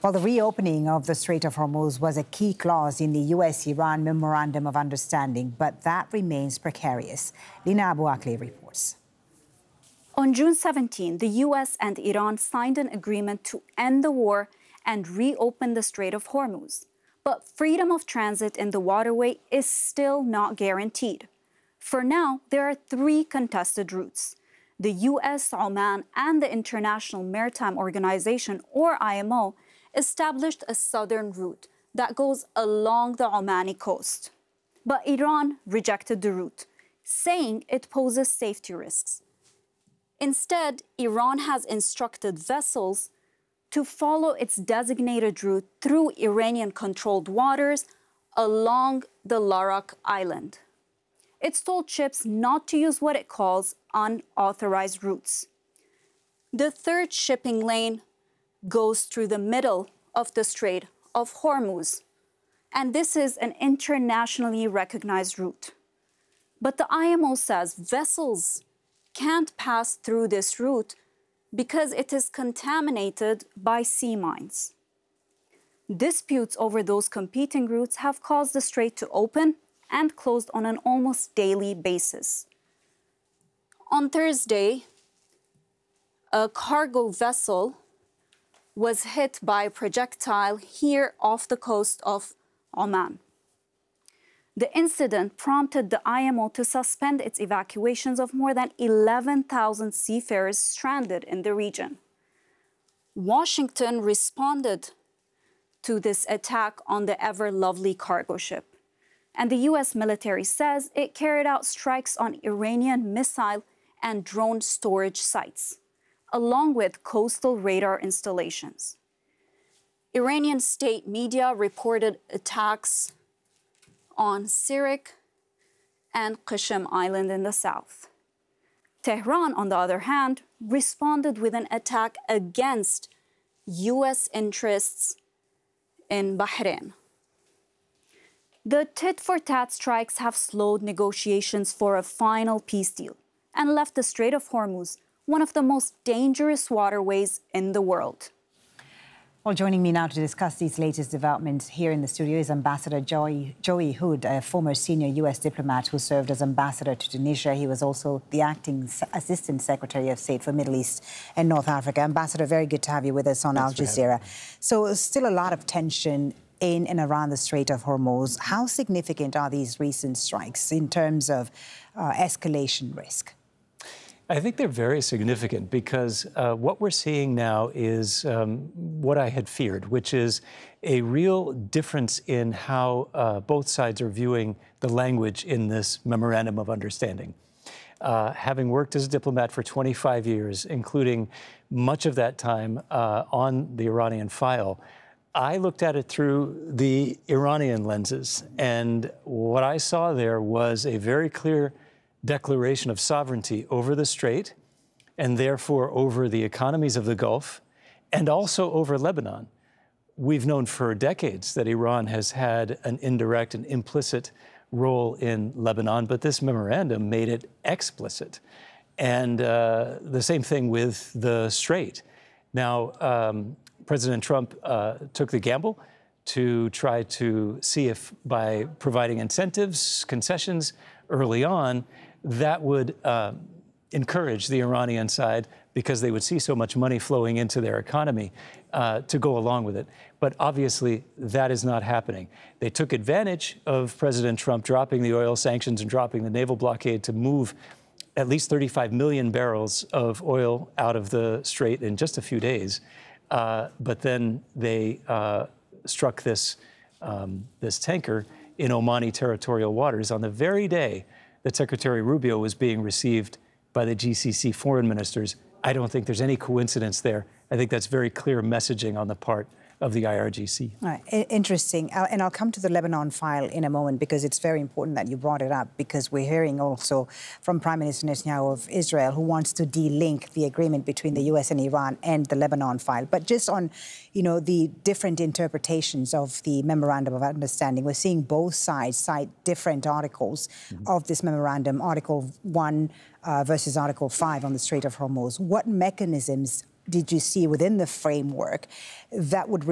Well, the reopening of the Strait of Hormuz was a key clause in the U.S.-Iran Memorandum of Understanding, but that remains precarious. Lina Abu Akleh reports. On June 17, the U.S. and Iran signed an agreement to end the war and reopen the Strait of Hormuz. But freedom of transit in the waterway is still not guaranteed. For now, there are 3 contested routes. The U.S., Oman, and the International Maritime Organization, or IMO, established a southern route that goes along the Omani coast. But Iran rejected the route, saying it poses safety risks. Instead, Iran has instructed vessels to follow its designated route through Iranian-controlled waters along the Larak Island. It's told ships not to use what it calls unauthorized routes. The 3rd shipping lane goes through the middle of the Strait of Hormuz, and this is an internationally recognized route. But the IMO says vessels can't pass through this route because it is contaminated by sea mines. Disputes over those competing routes have caused the strait to open and close on an almost daily basis. On Thursday, a cargo vessel was hit by a projectile here off the coast of Oman. The incident prompted the IMO to suspend its evacuations of more than 11,000 seafarers stranded in the region. Washington responded to this attack on the Ever Lovely cargo ship, and the U.S. military says it carried out strikes on Iranian missile and drone storage sites, along with coastal radar installations. Iranian state media reported attacks on Sirik and Qashem Island in the south. Tehran, on the other hand, responded with an attack against U.S. interests in Bahrain. The tit-for-tat strikes have slowed negotiations for a final peace deal and left the Strait of Hormuz one of the most dangerous waterways in the world. Well, joining me now to discuss these latest developments here in the studio is Ambassador Joey Hood, a former senior U.S. diplomat who served as ambassador to Tunisia. He was also the acting Assistant Secretary of State for Middle East and North Africa. Ambassador, very good to have you with us on Al Jazeera. So still a lot of tension in and around the Strait of Hormuz. How significant are these recent strikes in terms of escalation risk? I think they're very significant because what we're seeing now is what I had feared, which is a real difference in how both sides are viewing the language in this memorandum of understanding. Having worked as a diplomat for 25 years, including much of that time on the Iranian file, I looked at it through the Iranian lenses, and what I saw there was a very clear declaration of sovereignty over the strait and therefore over the economies of the Gulf and also over Lebanon. We've known for decades that Iran has had an indirect and implicit role in Lebanon, but this memorandum made it explicit. And the same thing with the strait. Now, President Trump took the gamble to try to see if by providing incentives, concessions early on, that would encourage the Iranian side, because they would see so much money flowing into their economy, to go along with it. But obviously, that is not happening. They took advantage of President Trump dropping the oil sanctions and dropping the naval blockade to move at least 35 million barrels of oil out of the strait in just a few days. But then they struck this tanker in Omani territorial waters on the very day that Secretary Rubio was being received by the GCC foreign ministers. I don't think there's any coincidence there. I think that's very clear messaging on the part of the IRGC. All right. Interesting. And I'll come to the Lebanon file in a moment, because it's very important that you brought it up, because we're hearing also from Prime Minister Netanyahu of Israel, who wants to de-link the agreement between the U.S. and Iran and the Lebanon file. But just on, the different interpretations of the Memorandum of Understanding, we're seeing both sides cite different articles of this memorandum, Article 1 versus Article 5 on the Strait of Hormuz. What mechanisms did you see within the framework that would